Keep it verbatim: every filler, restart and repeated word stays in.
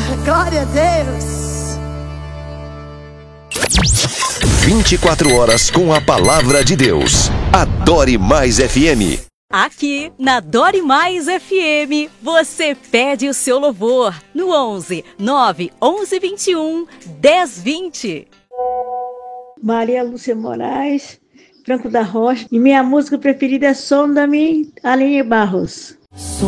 Glória a Deus. vinte e quatro horas com a palavra de Deus. Adore Mais F M. Aqui na Dore Mais F M, você pede o seu louvor no onze, nove, onze, vinte e um, dez, vinte. Maria Lúcia Moraes, Franco da Rocha, e minha música preferida é Sonda-me, Aline Barros.